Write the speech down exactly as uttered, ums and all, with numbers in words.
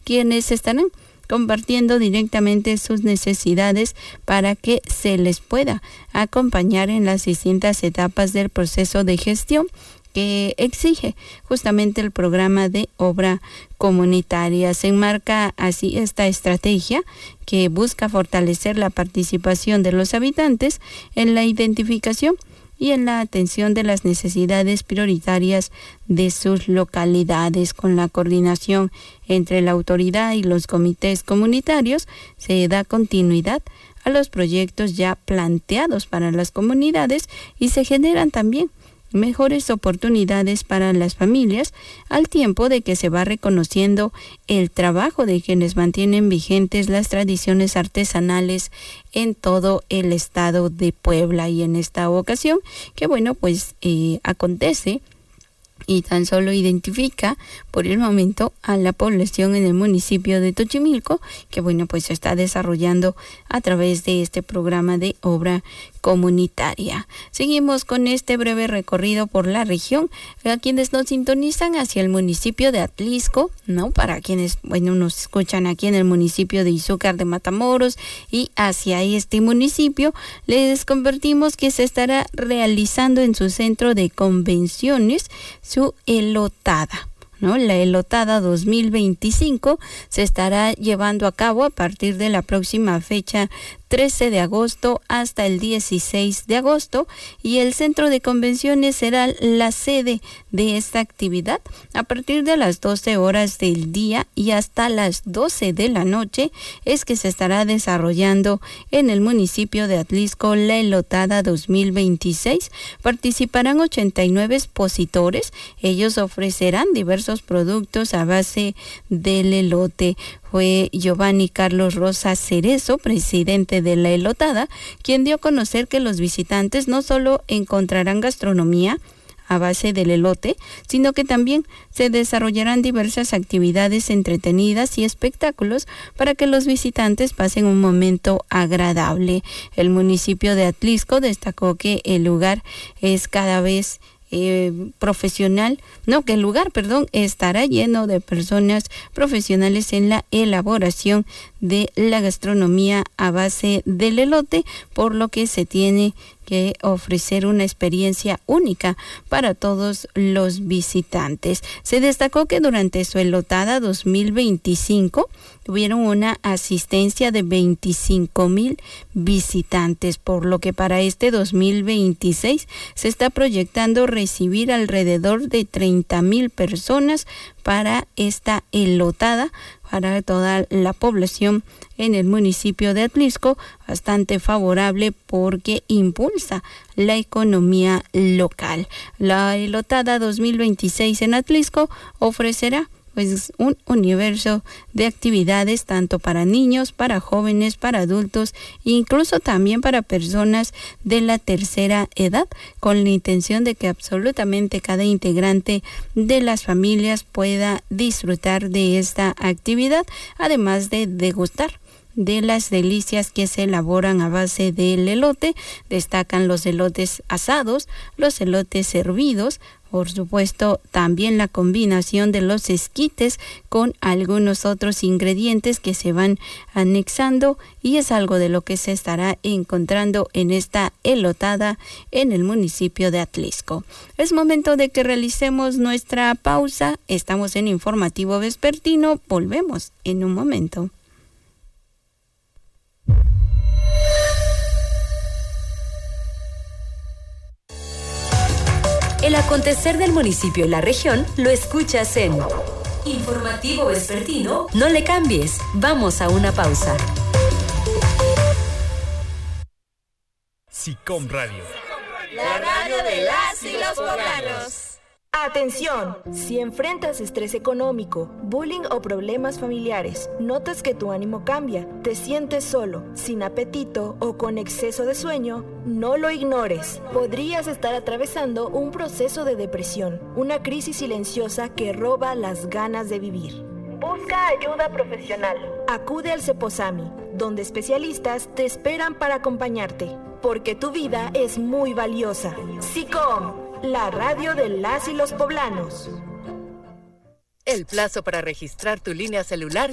quienes estarán compartiendo directamente sus necesidades para que se les pueda acompañar en las distintas etapas del proceso de gestión que exige justamente el programa de obra comunitaria. Se enmarca así esta estrategia que busca fortalecer la participación de los habitantes en la identificación y en la atención de las necesidades prioritarias de sus localidades. Con la coordinación entre la autoridad y los comités comunitarios, se da continuidad a los proyectos ya planteados para las comunidades y se generan también mejores oportunidades para las familias, al tiempo de que se va reconociendo el trabajo de quienes mantienen vigentes las tradiciones artesanales en todo el estado de Puebla. Y en esta ocasión, que bueno, pues eh, acontece y tan solo identifica por el momento a la población en el municipio de Tochimilco, que bueno, pues se está desarrollando a través de este programa de obra comunitaria. Seguimos con este breve recorrido por la región. A quienes nos sintonizan hacia el municipio de Atlisco, ¿no? Para quienes, bueno, nos escuchan aquí en el municipio de Izúcar de Matamoros y hacia este municipio, les convertimos que se estará realizando en su centro de convenciones su elotada, ¿no? La elotada dos mil veinticinco se estará llevando a cabo a partir de la próxima fecha trece de agosto hasta el dieciséis de agosto, y el centro de convenciones será la sede de esta actividad. A partir de las doce horas del día y hasta las doce de la noche es que se estará desarrollando en el municipio de Atlisco la elotada dos mil veintiséis. Participarán ochenta y nueve expositores. Ellos ofrecerán diversos productos a base del elote. Fue Giovanni Carlos Rosa Cerezo, presidente de la elotada, quien dio a conocer que los visitantes no solo encontrarán gastronomía a base del elote, sino que también se desarrollarán diversas actividades entretenidas y espectáculos para que los visitantes pasen un momento agradable. El municipio de Atlisco destacó que el lugar es cada vez Eh, profesional, no, que el lugar, perdón, estará lleno de personas profesionales en la elaboración de la gastronomía a base del elote, por lo que se tiene que ofrecer una experiencia única para todos los visitantes. Se destacó que durante su elotada dos mil veinticinco tuvieron una asistencia de veinticinco mil visitantes, por lo que para este dos mil veintiséis se está proyectando recibir alrededor de treinta mil personas para esta elotada para toda la población en el municipio de Atlisco, bastante favorable porque impulsa la economía local. La elotada dos mil veintiséis en Atlisco ofrecerá pues un universo de actividades tanto para niños, para jóvenes, para adultos, incluso también para personas de la tercera edad, con la intención de que absolutamente cada integrante de las familias pueda disfrutar de esta actividad, además de degustar de las delicias que se elaboran a base del elote. Destacan los elotes asados, los elotes hervidos, por supuesto también la combinación de los esquites con algunos otros ingredientes que se van anexando, y es algo de lo que se estará encontrando en esta elotada en el municipio de Atlisco. Es momento de que realicemos nuestra pausa. Estamos en Informativo Vespertino. Volvemos en un momento. El acontecer del municipio y la región lo escuchas en Informativo Vespertino. No le cambies, vamos a una pausa. SICOM Radio. La radio de las y los poblanos. Atención, si enfrentas estrés económico, bullying o problemas familiares, notas que tu ánimo cambia, te sientes solo, sin apetito o con exceso de sueño, no lo ignores. Podrías estar atravesando un proceso de depresión, una crisis silenciosa que roba las ganas de vivir. Busca ayuda profesional. Acude al Ceposami, donde especialistas te esperan para acompañarte, porque tu vida es muy valiosa. SICOM, la radio de las y los poblanos. El plazo para registrar tu línea celular